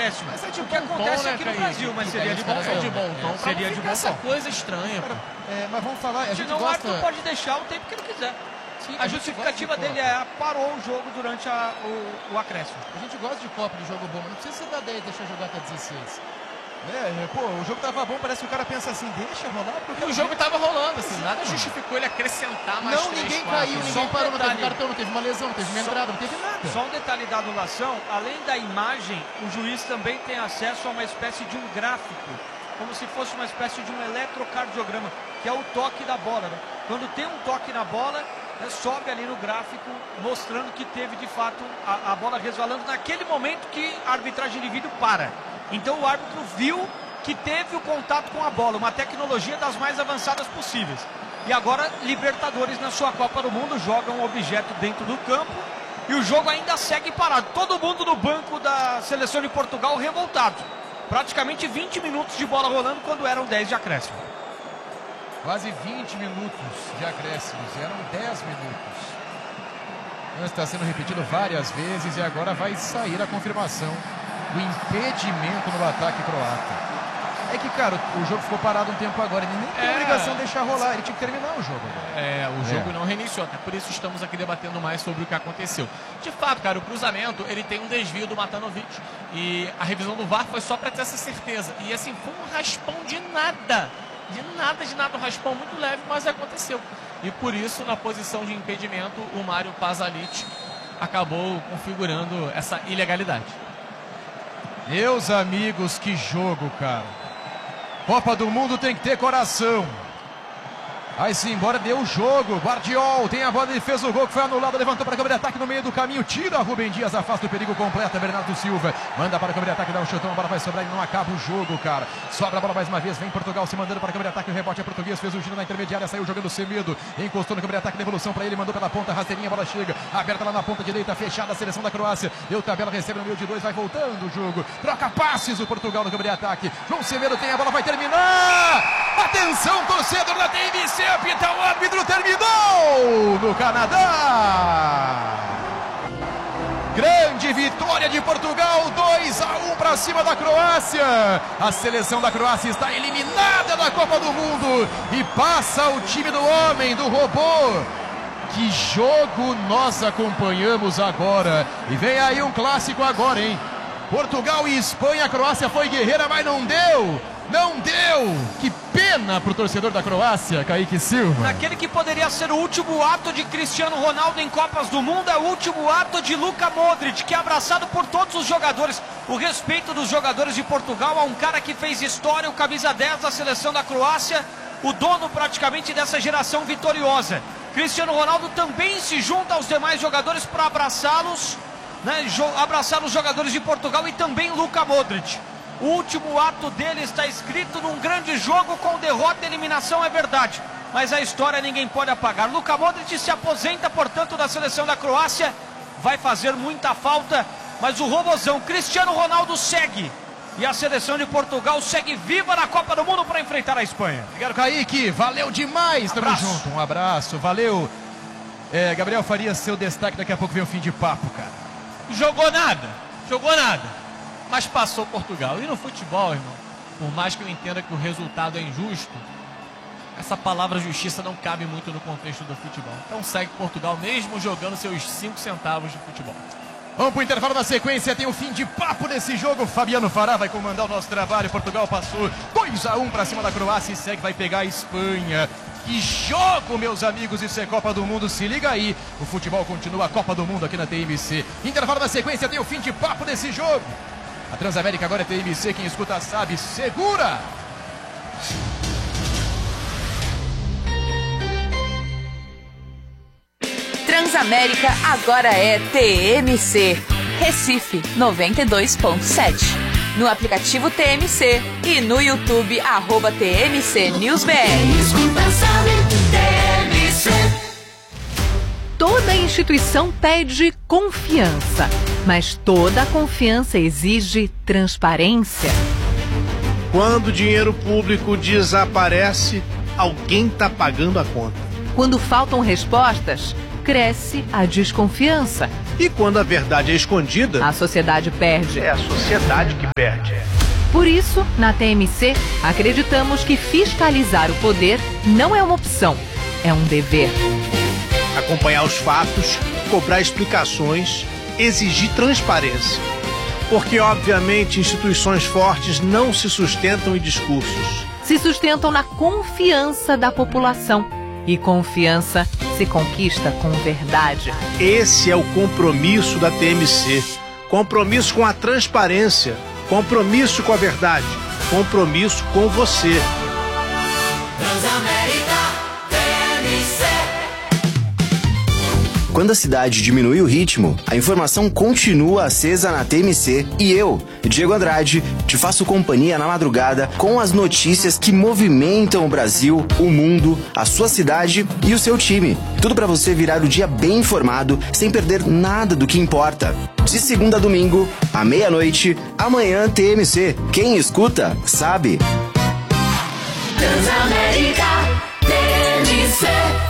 acréscimo. Mas é de o que acontece aqui no Brasil, mas seria de bom tom. De bom tom. Seria de bom tom. Essa coisa estranha. Mas vamos falar, a gente Senão o gosta... árbitro pode deixar o tempo que ele quiser. Sim, a justificativa dele é parou o jogo durante o acréscimo. A gente gosta de Copa, de jogo bom, mas não precisa ser da 10 e deixar jogar até 16. O jogo tava bom, parece que o cara pensa assim, deixa rolar. Porque o jogo tava rolando, assim, nada justificou ele acrescentar mais não, 3, ninguém 4. Caiu, ninguém parou, não teve cartão, não teve uma lesão, não teve uma entrada, não teve nada. Só um detalhe da anulação, além da imagem, o juiz também tem acesso a uma espécie de um gráfico, como se fosse uma espécie de um eletrocardiograma, que é o toque da bola, né? Quando tem um toque na bola, sobe ali no gráfico, mostrando que teve de fato a bola resvalando naquele momento que a arbitragem de vídeo para. Então o árbitro viu que teve o contato com a bola, uma tecnologia das mais avançadas possíveis. E agora, Libertadores na sua Copa do Mundo jogam um objeto dentro do campo e o jogo ainda segue parado. Todo mundo no banco da seleção de Portugal revoltado. Praticamente 20 minutos de bola rolando quando eram 10 de acréscimo. Quase 20 minutos de acréscimos, eram 10 minutos. Está sendo repetido várias vezes e agora vai sair a confirmação do impedimento no ataque croata. É que, cara, o jogo ficou parado um tempo agora, ele nem tem obrigação de deixar rolar, ele tinha que terminar o jogo. O jogo não reiniciou, até por isso estamos aqui debatendo mais sobre o que aconteceu. De fato, cara, o cruzamento, ele tem um desvio do Matanovic e a revisão do VAR foi só para ter essa certeza. E assim, foi um raspão de nada, um raspão muito leve, mas aconteceu. E por isso, na posição de impedimento, o Mário Pasalic acabou configurando essa ilegalidade. Meus amigos, que jogo, cara. Copa do Mundo tem que ter coração. Vai-se embora, deu o jogo. Guardiol tem a bola, ele fez o gol que foi anulado, levantou para a câmera de ataque no meio do caminho, tira Rubem Dias, afasta o perigo completo. Bernardo Silva manda para a câmera de ataque, dá um chutão, a bola vai sobrar e não acaba o jogo, cara. Sobra a bola mais uma vez, vem Portugal se mandando para a câmera de ataque, o rebote é português, fez o giro na intermediária, saiu jogando sem medo, encostou na câmera de ataque, devolução para ele, mandou pela ponta, rasteirinha, a bola chega, aberta lá na ponta direita, fechada a seleção da Croácia, deu tabela, recebe no meio de 2, vai voltando o jogo, troca passes o Portugal na câmera de ataque, João Semedo tem a bola, vai terminar, atenção torcedor da TMC, apita o árbitro, terminou no Canadá. Grande vitória de Portugal, 2-1 para cima da Croácia. A seleção da Croácia está eliminada da Copa do Mundo e passa o time do homem, do robô. Que jogo nós acompanhamos agora. E vem aí um clássico agora, hein? Portugal e Espanha, a Croácia foi guerreira, mas não deu. Não deu! Que pena pro torcedor da Croácia, Kaique Silva. Naquele que poderia ser o último ato de Cristiano Ronaldo em Copas do Mundo, é o último ato de Luka Modric, que é abraçado por todos os jogadores. O respeito dos jogadores de Portugal a um cara que fez história, o camisa 10 da seleção da Croácia, o dono praticamente dessa geração vitoriosa. Cristiano Ronaldo também se junta aos demais jogadores para abraçá-los, né? Abraçar os jogadores de Portugal e também Luka Modric. O último ato dele está escrito num grande jogo com derrota e eliminação, é verdade. Mas a história ninguém pode apagar. Luka Modric se aposenta, portanto, da seleção da Croácia. Vai fazer muita falta, mas o robozão Cristiano Ronaldo segue. E a seleção de Portugal segue viva na Copa do Mundo para enfrentar a Espanha. Obrigado, Kaique. Valeu demais. Tamo junto. Um abraço. Valeu. Gabriel Farias, seu destaque. Daqui a pouco vem o fim de papo, cara. Jogou nada. Mas passou Portugal. E no futebol, irmão, por mais que eu entenda que o resultado é injusto, essa palavra justiça não cabe muito no contexto do futebol. Então segue Portugal, mesmo jogando seus 5 centavos de futebol. Vamos pro intervalo, na sequência tem o fim de papo desse jogo. Fabiano Fará vai comandar o nosso trabalho. Portugal passou 2-1 para cima da Croácia e segue, vai pegar a Espanha. Que jogo, meus amigos, isso é Copa do Mundo, se liga aí. O futebol continua, a Copa do Mundo aqui na TMC. Intervalo, na sequência tem o fim de papo desse jogo. A Transamérica agora é TMC, quem escuta sabe, segura! Transamérica agora é TMC, Recife 92.7. No aplicativo TMC e no YouTube, @TMC News BR. Toda instituição pede confiança, mas toda confiança exige transparência. Quando o dinheiro público desaparece, alguém está pagando a conta. Quando faltam respostas, cresce a desconfiança. E quando a verdade é escondida, A sociedade perde. é a sociedade que perde. Por isso, na TMC, acreditamos que fiscalizar o poder não é uma opção, é um dever. Acompanhar os fatos, cobrar explicações, exigir transparência. Porque, obviamente, instituições fortes não se sustentam em discursos. Se sustentam na confiança da população. E confiança se conquista com verdade. Esse é o compromisso da TMC. Compromisso com a transparência. Compromisso com a verdade. Compromisso com você. Quando a cidade diminui o ritmo, a informação continua acesa na TMC e eu, Diego Andrade, te faço companhia na madrugada com as notícias que movimentam o Brasil, o mundo, a sua cidade e o seu time. Tudo para você virar o dia bem informado, sem perder nada do que importa. De segunda a domingo, à meia-noite, amanhã TMC. Quem escuta, sabe. Transamérica TMC.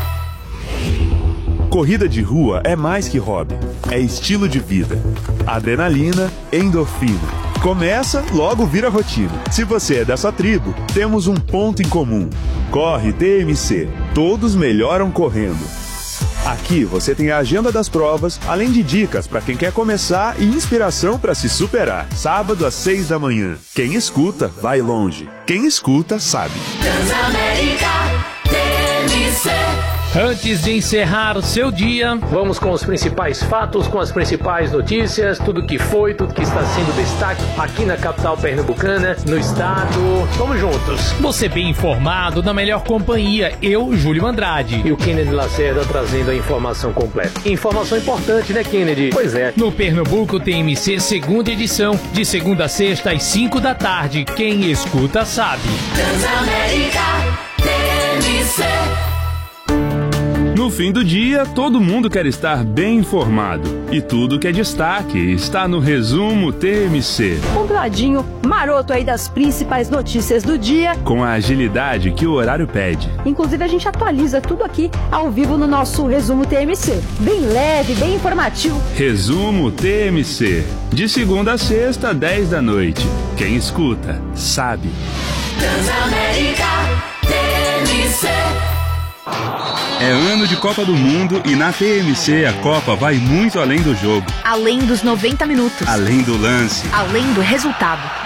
Corrida de rua é mais que hobby, é estilo de vida. Adrenalina, endorfina. Começa, logo vira rotina. Se você é dessa tribo, temos um ponto em comum. Corre TMC. Todos melhoram correndo. Aqui você tem a agenda das provas, além de dicas para quem quer começar e inspiração para se superar. Sábado às 6 da manhã. Quem escuta, vai longe. Quem escuta, sabe. Transamérica TMC. Antes de encerrar o seu dia, vamos com os principais fatos, com as principais notícias, tudo que foi, tudo que está sendo destaque aqui na capital pernambucana, no estado. Vamos juntos. Você bem informado, na melhor companhia, eu, Júlio Andrade. E o Kennedy Lacerda trazendo a informação completa. Informação importante, né, Kennedy? Pois é. No Pernambuco TMC, segunda edição, de segunda a sexta às 5 da tarde. Quem escuta sabe. Transamérica TMC. No fim do dia, todo mundo quer estar bem informado. E tudo que é destaque está no Resumo TMC. Compradinho maroto aí das principais notícias do dia. Com a agilidade que o horário pede. Inclusive a gente atualiza tudo aqui ao vivo no nosso Resumo TMC. Bem leve, bem informativo. Resumo TMC. De segunda a sexta, 10 da noite. Quem escuta, sabe. Transamérica TMC. É ano de Copa do Mundo e na TMC a Copa vai muito além do jogo. Além dos 90 minutos. Além do lance. Além do resultado.